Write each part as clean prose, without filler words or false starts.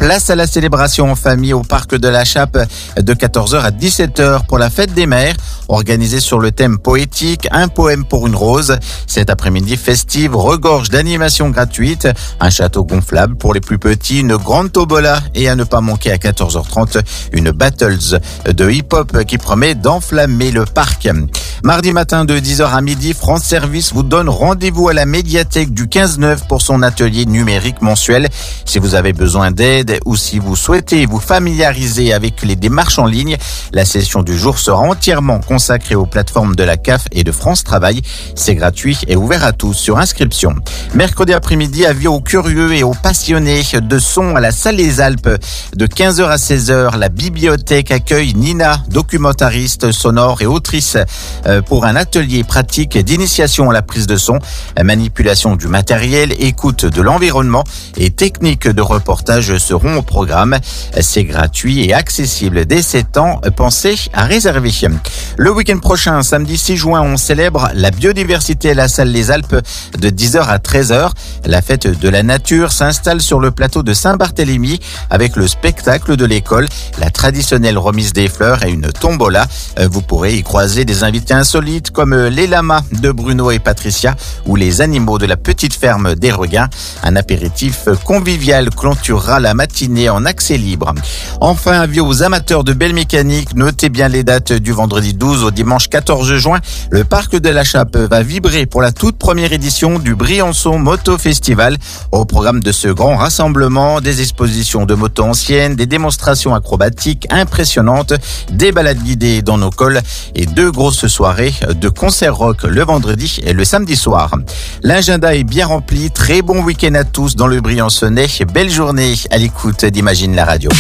Place à la célébration en famille au parc de la Chappe de 14h à 17h pour la fête des mères, organisée sur le thème poétique, un poème pour une rose. Cet après-midi festive regorge d'animations gratuites, un château gonflable pour les plus petits, une grande tombola et à ne pas manquer à 14h30 une battles de hip-hop qui promet d'enflammer le parc. Mardi matin de 10h à midi, France Service vous donne rendez-vous à la médiathèque du 15-9 pour son atelier numérique mensuel. Si vous avez besoin d'aide ou si vous souhaitez vous familiariser avec les démarches en ligne, la session du jour sera entièrement consacrée aux plateformes de la CAF et de France Travail. C'est gratuit et ouvert à tous sur inscription. Mercredi après-midi, avis aux curieux et aux passionnés de son à la Salle des Alpes. De 15h à 16h, la bibliothèque accueille Nina, documentariste sonore et autrice, pour un atelier pratique d'initiation à la prise de son, manipulation du matériel, écoute de l'environnement et techniques de reportage seront au programme. C'est gratuit et accessible dès 7 ans. Pensez à réserver. Le week-end prochain, samedi 6 juin, on célèbre la biodiversité à la Salle des Alpes de 10h à 13h. La fête de la nature s'installe sur le plateau de Saint-Barthélemy avec le spectacle de l'école, la traditionnelle remise des fleurs et une tombola. Vous pourrez y croiser des invités insolites comme les lamas de Bruno et Patricia ou les animaux de la petite ferme des Reguins. Un apéritif convivial clôturera la matinée en accès libre. Enfin, avis aux amateurs de belle mécanique, notez bien les dates du vendredi 12 au dimanche 14 juin. Le parc de la Chappe va vibrer pour la toute première édition du Briançon Moto Festival. Au programme de ce grand rassemblement, des expositions de motos anciennes, des démonstrations acrobatiques impressionnantes, des balades guidées dans nos cols et 2 grosses soirées de concert rock le vendredi et le samedi soir. L'agenda est bien rempli. Très bon week-end à tous dans le Briançonnais. Belle journée à l'écoute d'Imagine la radio.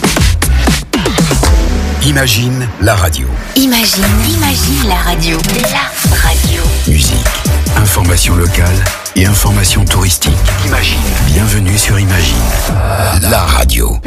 Imagine la radio. Imagine la radio. La radio. Musique, information locale et information touristique. Imagine. Bienvenue sur Imagine la radio.